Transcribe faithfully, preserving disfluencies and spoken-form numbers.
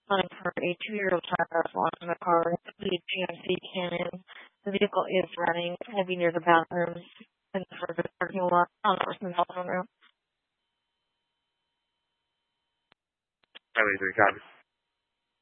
Time for a two-year-old child that's lost in a car. The G M C came in. The vehicle is running, heavy near the bathrooms and for the parking lot on the Orson Telephone Room. Highway three, copy.